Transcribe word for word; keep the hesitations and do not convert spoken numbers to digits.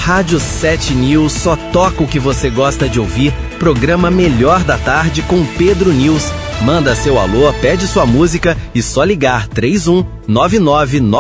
Rádio sete News só toca o que você gosta de ouvir. Programa Melhor da Tarde com Pedro News. Manda seu alô, pede sua música e só ligar três um nove nove nove